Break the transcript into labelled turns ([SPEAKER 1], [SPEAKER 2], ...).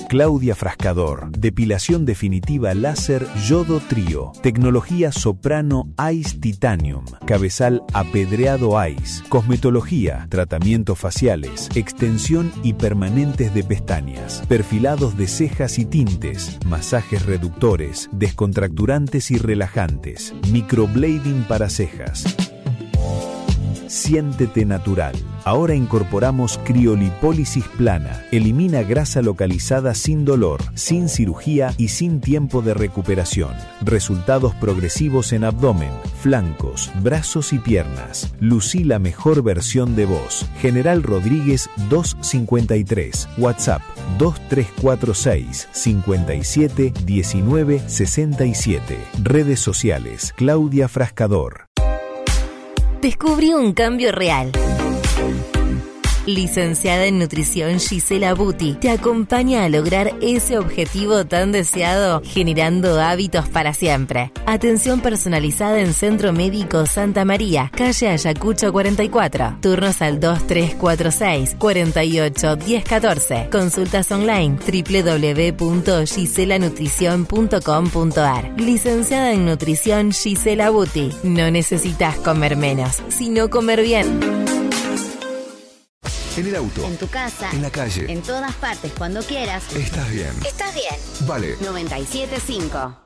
[SPEAKER 1] Claudia Frascador. Depilación definitiva láser Yodo Trío. Tecnología Soprano Ice Titanium. Cabezal apedreado Ice. Cosmetología, tratamientos faciales, extensión y permanentes de pestañas, perfilados de cejas y tintes, masajes reductores, descontracturantes y relajantes, microblading para cejas. Siéntete natural. Ahora incorporamos criolipólisis plana. Elimina grasa localizada sin dolor, sin cirugía y sin tiempo de recuperación. Resultados progresivos en abdomen, flancos, brazos y piernas. Lucí la mejor versión de vos. General Rodríguez 253. WhatsApp 2346 57 19 67. Redes sociales Claudia Frascador.
[SPEAKER 2] Descubrí un cambio real. Licenciada en Nutrición Gisela Buti te acompaña a lograr ese objetivo tan deseado, generando hábitos para siempre. Atención personalizada en Centro Médico Santa María, calle Ayacucho 44. Turnos al 2346 48 1014. Consultas online www.giselanutrición.com.ar. Licenciada en Nutrición Gisela Buti. No necesitas comer menos, sino comer bien.
[SPEAKER 3] En el auto,
[SPEAKER 4] en tu casa,
[SPEAKER 3] en la calle,
[SPEAKER 4] en todas partes, cuando quieras.
[SPEAKER 3] Estás bien.
[SPEAKER 4] Estás bien.
[SPEAKER 3] Vale.
[SPEAKER 4] 97.5.